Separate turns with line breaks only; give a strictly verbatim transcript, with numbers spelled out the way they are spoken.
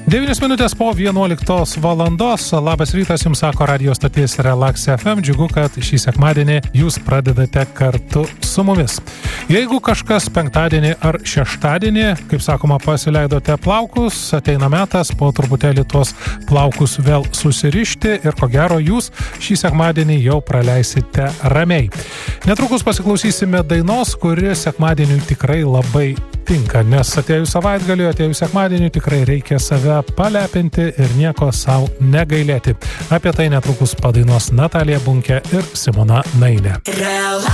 devynios minutės po vienuoliktos valandos. Labas rytas, jums sako radio stotis Relax F M. Džiugu, kad šį sekmadienį jūs pradedate kartu su mumis. Jeigu kažkas penktadienį ar šeštadienį, kaip sakoma, pasileidote plaukus, ateina metas po truputėlį tuos plaukus vėl susirišti ir ko gero jūs šį sekmadienį jau praleisite ramiai. Netrukus pasiklausysime dainos, kuri sekmadieniui tikrai labai tinka, nes atėjus savaitgaliu, atėjus sekmadieniu tikrai reikia save palepinti ir nieko savo negailėti. Apie tai netrukus padainos Natalija Bunkė ir Simona Nainė.